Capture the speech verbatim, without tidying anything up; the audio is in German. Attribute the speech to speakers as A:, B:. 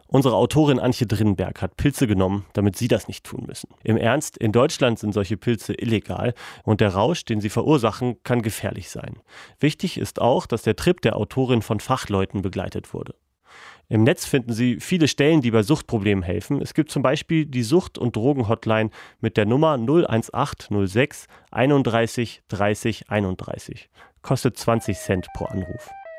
A: Unsere Autorin Antje Drinberg hat Pilze genommen, damit Sie das nicht tun müssen. Im Ernst, in Deutschland sind solche Pilze illegal und der Rausch, den sie verursachen, kann gefährlich sein. Wichtig ist auch, dass der Trip der Autorin von Fachleuten begleitet wurde. Im Netz finden Sie viele Stellen, die bei Suchtproblemen helfen. Es gibt zum Beispiel die Sucht- und Drogen-Hotline mit der Nummer null eins acht null sechs einunddreißig dreißig einunddreißig. Kostet zwanzig Cent pro Anruf.